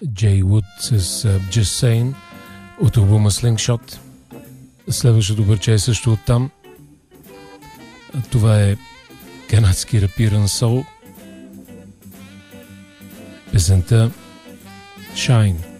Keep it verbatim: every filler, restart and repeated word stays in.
Jay Wood с uh, Just Saying от албума Slingshot. Следващото парче е също оттам. Това е канадски рапиран сол. Песента Shine.